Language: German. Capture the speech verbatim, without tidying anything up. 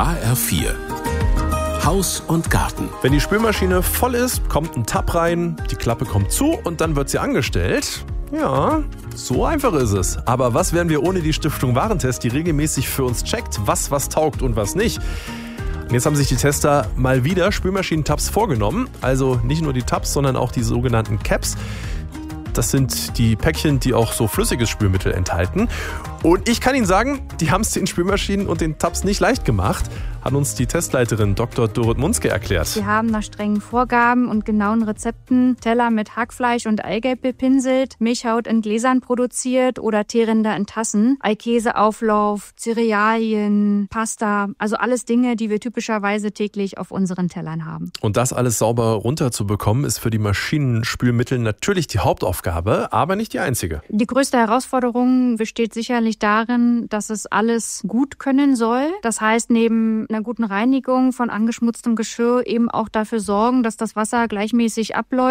H R vier Haus und Garten. Wenn die Spülmaschine voll ist, kommt ein Tab rein, die Klappe kommt zu und dann wird sie angestellt. Ja, so einfach ist es. Aber was wären wir ohne die Stiftung Warentest, die regelmäßig für uns checkt, was was taugt und was nicht? Und jetzt haben sich die Tester mal wieder Spülmaschinentabs vorgenommen. Also nicht nur die Tabs, sondern auch die sogenannten Caps. Das sind die Päckchen, die auch so flüssiges Spülmittel enthalten. Und ich kann Ihnen sagen, die haben es den Spülmaschinen und den Tabs nicht leicht gemacht, hat uns die Testleiterin Doktor Dorit Munzke erklärt. Wir haben nach strengen Vorgaben und genauen Rezepten Teller mit Hackfleisch und Eigelb bepinselt, Milchhaut in Gläsern produziert oder Teerinder in Tassen, Eikäseauflauf, Cerealien, Pasta, also alles Dinge, die wir typischerweise täglich auf unseren Tellern haben. Und das alles sauber runterzubekommen, ist für die Maschinenspülmittel natürlich die Hauptaufgabe, aber nicht die einzige. Die größte Herausforderung besteht sicherlich darin, dass es alles gut können soll. Das heißt, neben einer guten Reinigung von angeschmutztem Geschirr eben auch dafür sorgen, dass das Wasser gleichmäßig abläuft.